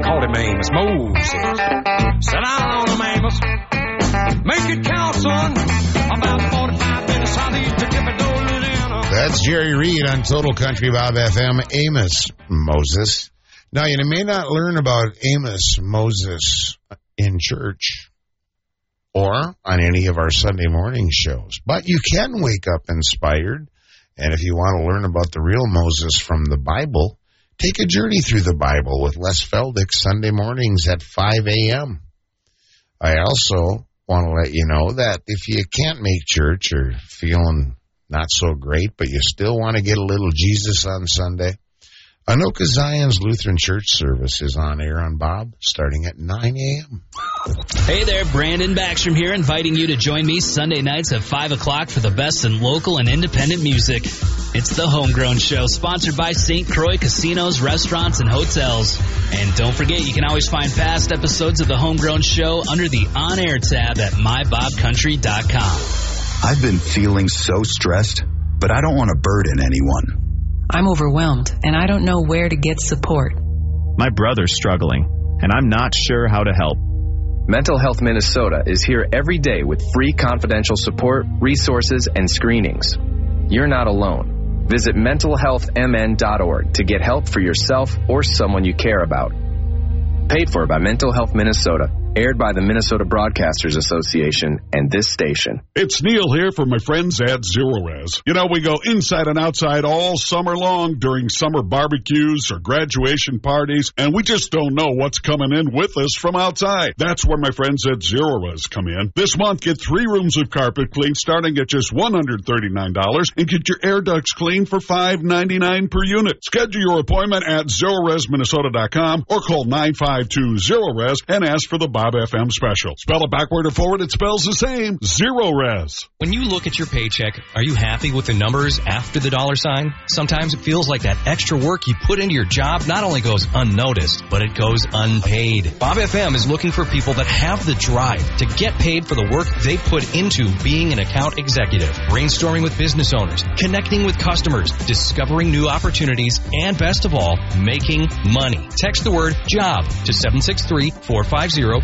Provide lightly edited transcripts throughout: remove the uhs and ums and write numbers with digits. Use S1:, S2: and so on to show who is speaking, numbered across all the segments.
S1: called him Amos. Moses. Sit down on him, Amos. Make it count, son. About 45 minutes southeast to Kippadoe, Louisiana.
S2: That's Jerry Reed on Total Country Bob FM. Amos Moses. Now, you may not learn about Amos Moses in church or on any of our Sunday morning shows, but you can wake up inspired. And if you want to learn about the real Moses from the Bible, take a journey through the Bible with Les Feldick Sunday mornings at 5 a.m. I also want to let you know that if you can't make church or feeling not so great, but you still want to get a little Jesus on Sunday, Anoka Zion's Lutheran Church service is on air on Bob starting at 9 a.m.
S3: Hey there, Brandon Backstrom here, inviting you to join me Sunday nights at 5 o'clock for the best in local and independent music. It's the Homegrown Show, sponsored by St. Croix Casinos, Restaurants, and Hotels. And don't forget, you can always find past episodes of the Homegrown Show under the On Air tab at mybobcountry.com.
S4: I've been feeling so stressed, but I don't want to burden anyone.
S5: I'm overwhelmed, and I don't know where to get support.
S6: My brother's struggling, and I'm not sure how to help.
S7: Mental Health Minnesota is here every day with free confidential support, resources, and screenings. You're not alone. Visit mentalhealthmn.org to get help for yourself or someone you care about. Paid for by Mental Health Minnesota. Aired by the Minnesota Broadcasters Association and this station.
S8: It's Neil here from my friends at Zero Res. You know, we go inside and outside all summer long during summer barbecues or graduation parties, and we just don't know what's coming in with us from outside. That's where my friends at Zero Res come in. This month, get 3 rooms of carpet cleaned starting at just $139 and get your air ducts cleaned for $5.99 per unit. Schedule your appointment at ZeroResMinnesota.com or call 952-ZERO-RES and ask for the Bob FM special. Spell it backward or forward, it spells the same. Zero Res.
S9: When you look at your paycheck, are you happy with the numbers after the dollar sign? Sometimes it feels like that extra work you put into your job not only goes unnoticed, but it goes unpaid. Bob FM is looking for people that have the drive to get paid for the work they put into being an account executive, brainstorming with business owners, connecting with customers, discovering new opportunities, and best of all, making money. Text the word JOB to 763-450-0100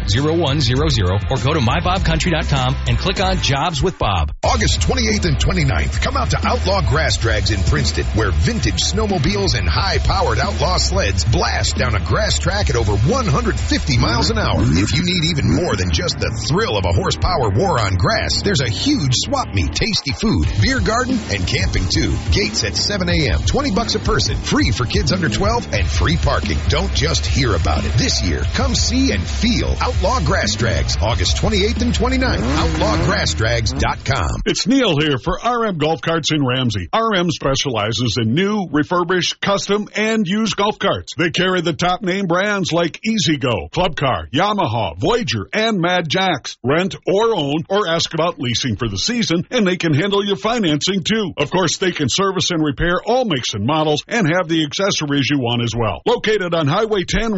S9: or go to mybobcountry.com and click on Jobs with Bob.
S10: August 28th and 29th, come out to Outlaw Grass Drags in Princeton, where vintage snowmobiles and high-powered Outlaw sleds blast down a grass track at over 150 miles an hour. If you need even more than just the thrill of a horsepower war on grass, there's a huge swap meet, tasty food, beer garden, and camping too. Gates at 7 a.m., $20 a person, free for kids under 12, and free parking. Don't just hear about it. This year, come see and feel Outlaw Grass Drags, August 28th and 29th, outlawgrassdrags.com.
S8: It's Neil here for RM Golf Carts in Ramsey. RM specializes in new, refurbished, custom, and used golf carts. They carry the top name brands like E-Z-Go, Club Car, Yamaha, Voyager, and Mad Jacks. Rent or own or ask about leasing for the season, and they can handle your financing too. Of course, they can service and repair all makes and models and have the accessories you want as well. Located on Highway 10